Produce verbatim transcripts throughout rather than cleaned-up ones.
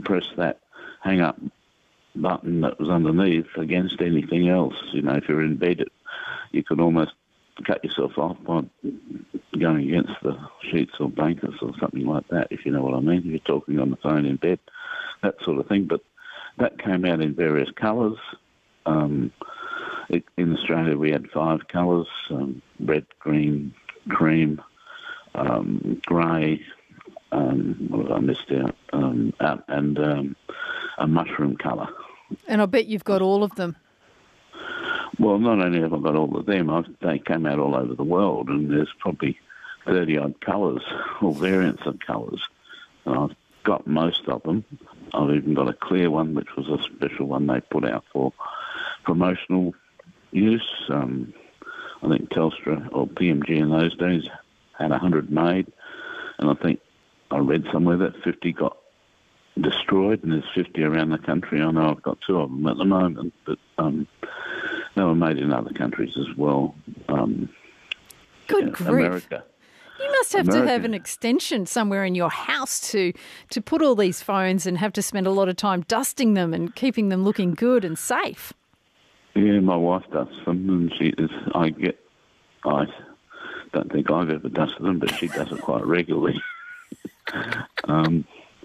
press that hang-up button that was underneath against anything else. You know, if you're in bed, it, you could almost cut yourself off by going against the sheets or blankets or something like that, if you know what I mean. If you're talking on the phone in bed, that sort of thing. But that came out in various colours. Um, it, in Australia, we had five colours, um, red, green, cream, um, grey, um, what have I missed out, um, out and um, a mushroom colour. And I bet you've got all of them. Well, not only have I got all of them, I've, they came out all over the world, and there's probably thirty-odd colours or variants of colours. And I've got most of them. I've even got a clear one, which was a special one they put out for promotional use. Um, I think Telstra or P M G in those days had one hundred made, and I think I read somewhere that fifty got destroyed, and there's fifty around the country. I know I've got two of them at the moment, but um, they were made in other countries as well. Um, Good yeah, grief. America. You must have America. to have an extension somewhere in your house to to put all these phones and have to spend a lot of time dusting them and keeping them looking good and safe. Yeah, my wife dusts them, and she is. I get. I don't think I've ever dusted them, but she does it quite regularly. um,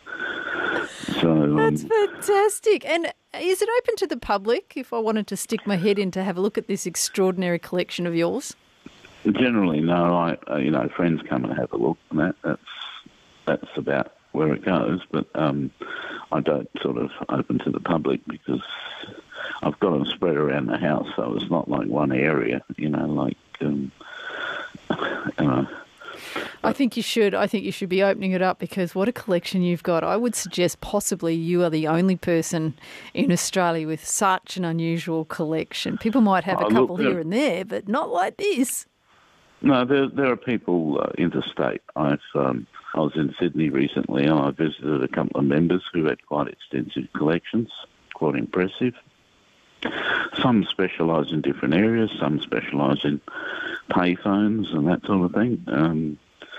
so um, That's fantastic. And is it open to the public if I wanted to stick my head in to have a look at this extraordinary collection of yours? Generally, no. I, uh, you know, friends come and have a look, and that that's that's about where it goes. But um, I don't sort of open to the public because I've got them spread around the house, so it's not like one area. You know, like um, you know. I think you should. I think you should be opening it up because what a collection you've got. I would suggest possibly you are the only person in Australia with such an unusual collection. People might have a Oh, couple look, here and there, but not like this. No, there there are people uh, interstate. I've um, I was in Sydney recently, and I visited a couple of members who had quite extensive collections, quite impressive. Some specialise in different areas. Some specialise in payphones and that sort of thing. Um,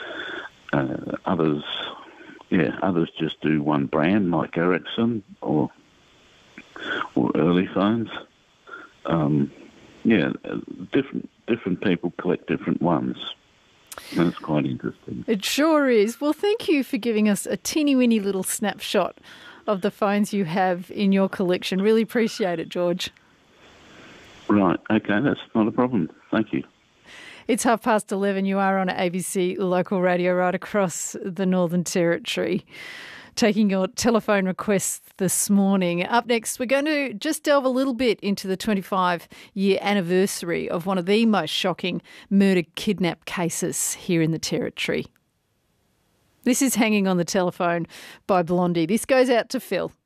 uh, others, yeah, others just do one brand, like Ericsson or or early phones. Um, yeah, different different people collect different ones. That's quite interesting. It sure is. Well, thank you for giving us a teeny-weeny little snapshot of the phones you have in your collection. Really appreciate it, George. Right, okay, that's not a problem. Thank you. It's half past eleven. You are on A B C Local Radio right across the Northern Territory. Taking your telephone requests this morning. Up next, we're going to just delve a little bit into the twenty-five-year anniversary of one of the most shocking murder-kidnap cases here in the Territory. This is Hanging on the Telephone by Blondie. This goes out to Phil.